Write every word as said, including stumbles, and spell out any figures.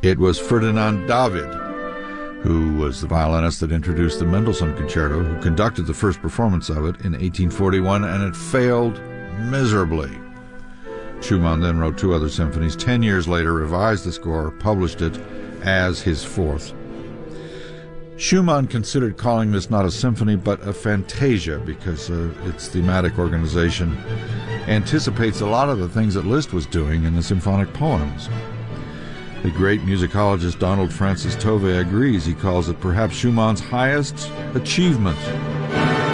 It was Ferdinand David, who was the violinist that introduced the Mendelssohn Concerto, who conducted the first performance of it in eighteen forty-one, and it failed miserably. Schumann then wrote two other symphonies. Ten years later, revised the score, published it as his fourth. Schumann considered calling this not a symphony but a fantasia because uh, its thematic organization anticipates a lot of the things that Liszt was doing in the symphonic poems. The great musicologist Donald Francis Tovey agrees. He calls it perhaps Schumann's highest achievement